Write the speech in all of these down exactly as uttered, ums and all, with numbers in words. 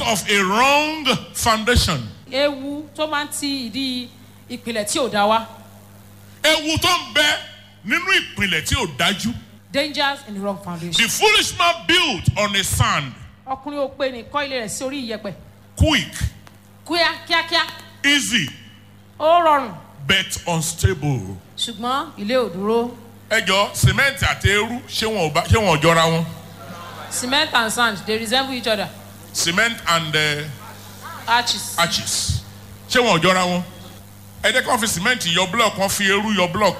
of a wrong foundation. Ewu tó máa ń ti ìdí ìpìlẹ̀ tí ò dá wá. Ewu tó ń bẹ nínú ìpìlẹ̀ tí ò dájú. Dangers in the wrong foundation. The foolish man built on a sand. Ọkùnrin ó pè ní kọ́ ilé rẹ̀ sí orí iyẹ̀pẹ̀. Quick. Kúyà kíákíá. Easy. Ó rọrùn. But unstable. Ṣùgbọ́n ilé ò dúró. Ẹ jọ cement àti eérú ṣé wọn ò bá ṣé wọn ò jọra wọn. Cement and sand they resemble each other. Cement and uh, arches. arches. Ṣé wọn ò jọra wọn. Ẹ jẹ́ kí wọ́n fi cement yọ block wọ́n fi eérú yọ block.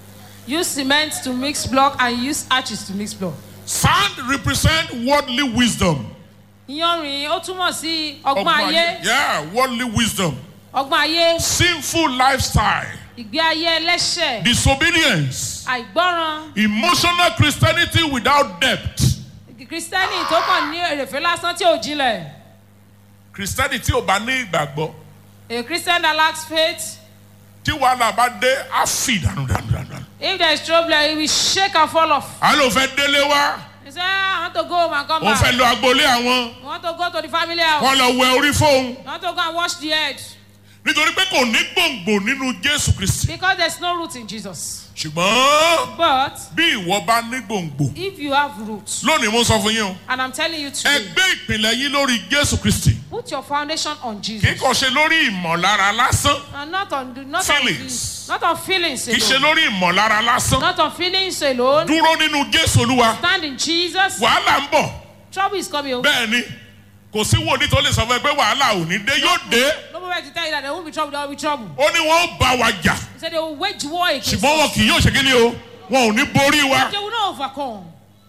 Use cement to mix block and use arches to mix block. Sand represent worldly wisdom. Iyanrìn ó túmọ̀ sí ọgbọ́n ayé. Yeah, worldly wisdom. Ọgbọ́n ayé. Sinful lifestyle. Ìgbé ayé ẹlẹ́ṣẹ̀. Disobedience. Àìgbọ́ràn. Emotional Christianity without depth. Kristẹni tó kàn ní èrèfé lásán tí ò jinlẹ̀. Christianity ò bá ní ìgbàgbọ́. A Christian that lacks faith. Tí wàhálà bá dé, á fi dànù dànù dànù. If there is trouble, he will shake and fall off. A ló fẹ́ délé wá. He say, I want to go home and come Ó back. fẹ́ lọ agboolé àwọn. I want to go to the family house. Wọ́n lọ wẹ orí fóun. I want to go and wash the head. Nítorí pé kò ní gbòǹgbò nínú Jésù Kristi. Because there's no root in Jesus. Ṣùgbọ́n But bí ìwọ bá ní gbòǹgbò. if you have roots, Lónìí mo sọ fún yín o. and I'm telling you today, Ẹ gbé ìpìlẹ̀ yín lórí Jésù Kristi. put your foundation on Kì í Jesus. kàn ṣe lórí ìmọ̀lára lásán. And not on not Feelings. on not on feelings Kì í ṣe alone. lórí ìmọ̀lára lásán. Not on feelings alone. Dúró nínú Jésù Olúwa. Stand in Jesus. Wàhálà ń bọ̀. Trouble is coming. Bẹ́ẹ̀ ni kò sí wòlíì tó lè sọ fún ẹ pé wàhálà ò ní dé yóò dé. Nobody to tell you that there won't be trouble, there will be trouble. Ó ní wọn ó bá wa jà. He said they will wage war against Ṣùgbọ́n wọn us. kì yóò ṣe kí ni o. Wọn ò ní borí wa. They will not overcome.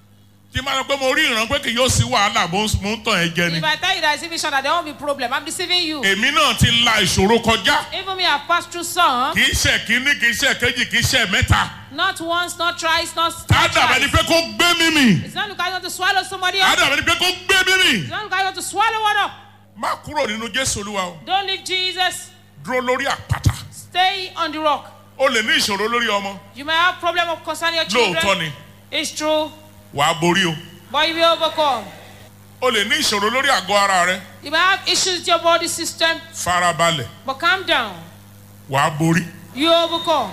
Tí máa lọ pé mo rí ìran pé kì yóò sí wàhálà mo ń tàn ẹ́ jẹ ni. If I tell you that it's even sure that there won't be problem, I'm deceiving you. Èmi náà ti la ìṣòro kọjá. Even me, I've passed through some. Kì í ṣe kínní kì í ṣe kejì kì í ṣe mẹ́ta. Not once, not twice, not Á dàbẹ̀ ni twice. pé kó gbé mi mì. It's not because you want to swallow somebody Á up. dàbẹ̀ ni pé kó gbé mi mì. It's not because you want to swallow one up. Má kúrò nínú Jésù Olúwa o. Don't leave Jesus. Dúró lórí àpáta. Stay on the rock. O lè ní ìṣòro lórí ọmọ. You may have problem of concerning your children. Lóòótọ́ ni. It's true. Wàá borí o. But you will overcome. O lè ní ìṣòro lórí àgọ́ ara rẹ. You may have issues with your body system. Farabalẹ̀. But calm down. Wàá borí. You overcome.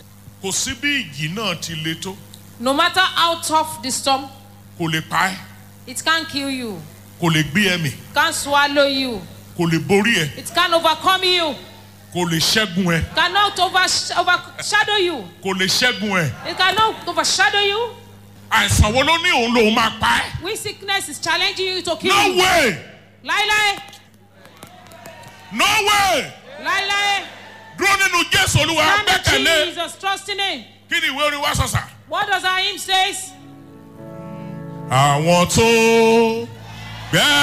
Kò sí bí ìjì náà ti le tó. No matter how tough the storm, Kò lè pa ẹ́. it can't kill you. Kò lè gbé ẹ mì. Can't swallow you. Kò lè borí ẹ. It can't overcome you. Kò lè ṣẹ́gun ẹ. Cannot overs- overshadow you. Kò lè ṣẹ́gun ẹ. It cannot overshadow you. Àìsàn wo ló ní òun lòun máa pa ẹ́? Which sickness is challenging you to kill No you? way! Lie, lie. No way! Lie, lie. Dúró nínú Jésù Olúwa Stand in gbẹ́kẹ̀lé. Jesus, trust in him. Kí ni ìwé orin wa sọ̀sà? What does our hymn say? Àwọn tó gbẹ́.